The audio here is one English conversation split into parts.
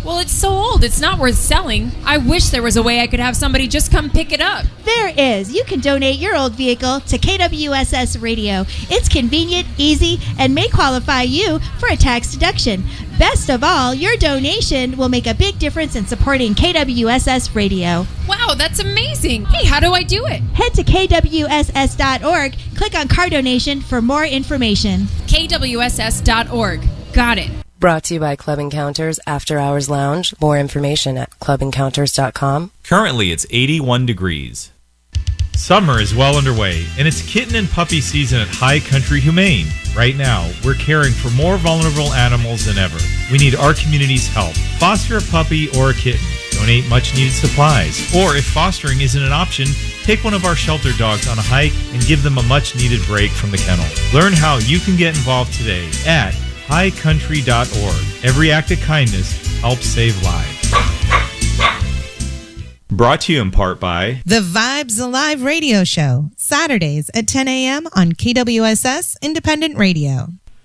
Well, it's so old, it's not worth selling. I wish there was a way I could have somebody just come pick it up. There is. You can donate your old vehicle to KWSS Radio. It's convenient, easy, and may qualify you for a tax deduction. Best of all, your donation will make a big difference in supporting KWSS Radio. Wow, that's amazing. Hey, how do I do it? Head to kwss.org, click on car donation for more information. KWSS.org. Got it. Brought to you by Club Encounters After Hours Lounge. More information at clubencounters.com. Currently, it's 81 degrees. Summer is well underway, and it's kitten and puppy season at High Country Humane. Right now, we're caring for more vulnerable animals than ever. We need our community's help. Foster a puppy or a kitten. Donate much-needed supplies. Or if fostering isn't an option, take one of our shelter dogs on a hike and give them a much-needed break from the kennel. Learn how you can get involved today at highcountry.org. Every act of kindness helps save lives. Brought to you in part by The Vibes Alive Radio Show, Saturdays at 10 a.m. on KWSS Independent Radio.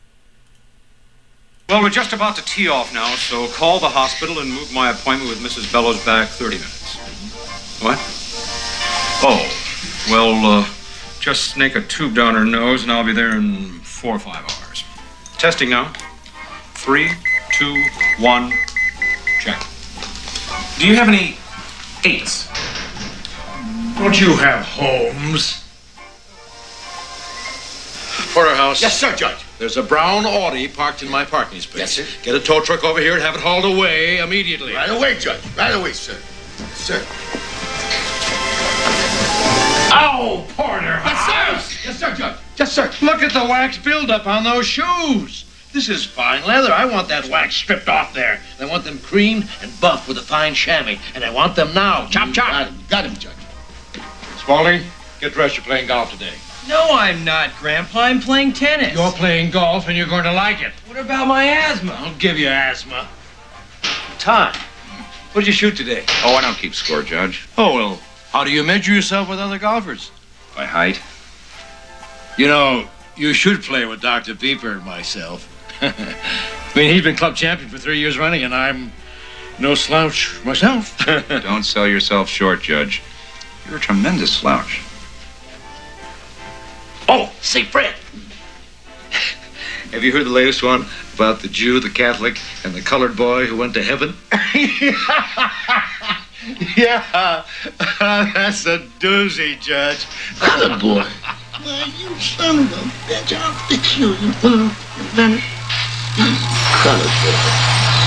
Well, we're just about to tee off now, so call the hospital and move my appointment with Mrs. Bellows back 30 minutes. What? Oh, well, just snake a tube down her nose and I'll be there in 4 or 5 hours. Testing now. 3, 2, 1, check. Do you have any 8s? Don't you have Holmes? Porterhouse. Yes, sir, Judge. There's a brown Audi parked in my parking space. Yes, sir. Get a tow truck over here and have it hauled away immediately. Right away, Judge. Right away, sir. Yes, sir. Oh, Porterhouse. Yes, sir, Judge. Yes, sir. Look at the wax buildup on those shoes. This is fine leather. I want that wax stripped off there. I want them creamed and buffed with a fine chamois, and I want them now. Chop, chop. Got him, Judge. Spaulding, get dressed. You're playing golf today. No, I'm not, Grandpa. I'm playing tennis. You're playing golf, and you're going to like it. What about my asthma? I'll give you asthma. Todd, what did you shoot today? Oh, I don't keep score, Judge. Oh, well, how do you measure yourself with other golfers? By height. You know, you should play with Dr. Pieper and myself. I mean, he's been club champion for 3 years running, and I'm no slouch myself. Don't sell yourself short, Judge. You're a tremendous slouch. Oh, say, Fred. Have you heard the latest one about the Jew, the Catholic, and the colored boy who went to heaven? Yeah, that's a doozy, Judge. Colored boy. Well, you son of a bitch. I'll fix you, you little. Colored boy.